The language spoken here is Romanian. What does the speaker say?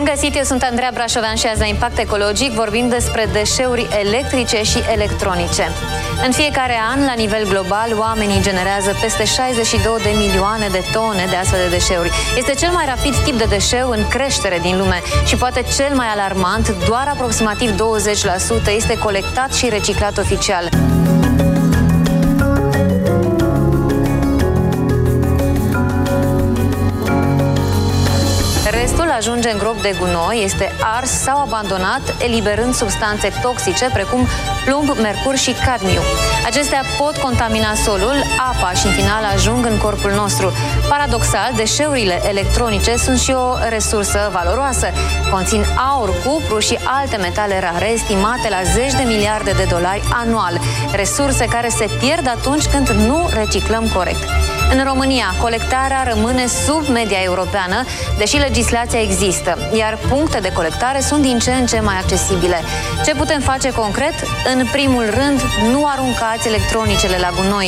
găsit, eu sunt Andreea Brașovean și azi la Impact Ecologic vorbim despre deșeuri electrice și electronice. În fiecare an, la nivel global, oamenii generează peste 62 de milioane de tone de astfel de deșeuri. Este cel mai rapid tip de deșeu în creștere din lume și poate cel mai alarmant, doar aproximativ 20% este colectat și reciclat oficial. Restul ajunge în gropi de gunoi, este ars sau abandonat, eliberând substanțe toxice precum plumb, mercur și cadmiu. Acestea pot contamina solul, apa și în final ajung în corpul nostru. Paradoxal, deșeurile electronice sunt și o resursă valoroasă. Conțin aur, cupru și alte metale rare estimate la zeci de miliarde de dolari anual, resurse care se pierd atunci când nu reciclăm corect. În România, colectarea rămâne sub media europeană, deși legislația există, iar puncte de colectare sunt din ce în ce mai accesibile. Ce putem face concret? În primul rând, nu aruncați electronicele la gunoi.